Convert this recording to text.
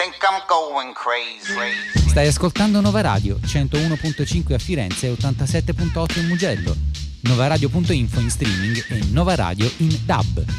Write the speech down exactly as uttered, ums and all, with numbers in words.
think I'm going crazy. Stai ascoltando Nova Radio, centouno virgola cinque a Firenze e ottantasette virgola otto in Mugello. Novaradio punto info in streaming e Nova Radio in D A B.